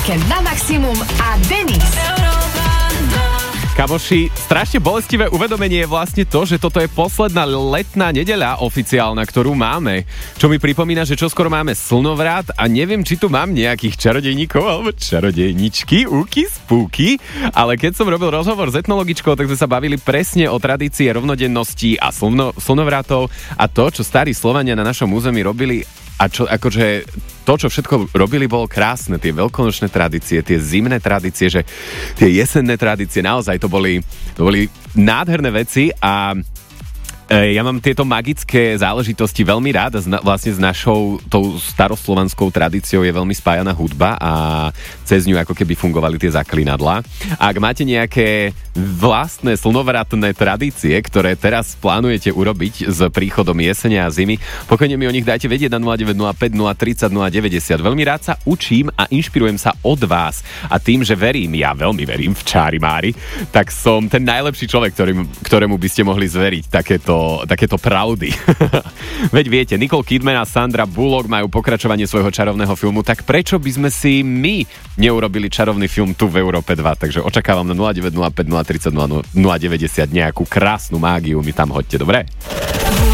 víkend na maximum a Denis. Kamoši, strašne bolestivé uvedomenie je vlastne to, že toto je posledná letná nedeľa oficiálna, ktorú máme. Čo mi pripomína, že čoskoro máme slnovrat a neviem, či tu mám nejakých čarodejníkov alebo čarodejničky, úky, spúky, ale keď som robil rozhovor s etnologičkou, tak sme sa bavili presne o tradícii rovnodennosti a slnovratov a to, čo starí Slovania na našom území robili a čo to, čo všetko robili, bolo krásne. Tie veľkonočné tradície, tie zimné tradície, že tie jesenné tradície, naozaj to boli nádherné veci a ja mám tieto magické záležitosti veľmi rád a vlastne s našou tou staroslovanskou tradíciou je veľmi spájaná hudba a cez ňu ako keby fungovali tie zaklinadlá. Ak máte nejaké vlastné slnovratné tradície, ktoré teraz plánujete urobiť s príchodom jesene a zimy, pokojne mi o nich dajte vedieť na 0905 030 090. Veľmi rád sa učím a inšpirujem sa od vás a tým, že ja veľmi verím v čári mári, tak som ten najlepší človek, ktorému by ste mohli zveriť takéto pravdy. Veď viete, Nicole Kidman a Sandra Bullock majú pokračovanie svojho čarovného filmu, tak prečo by sme si my neurobili čarovný film tu v Európe 2? Takže očakávam na 0905 030 090 nejakú krásnu mágiu, mi tam hoďte, dobre?